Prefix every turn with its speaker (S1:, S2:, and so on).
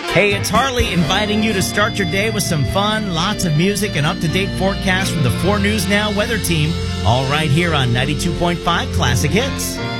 S1: Hey, it's Harley inviting you to start your day with some fun, lots of music, and up-to-date forecast from the 4 News Now weather team, all right here on 92.5 Classic Hits.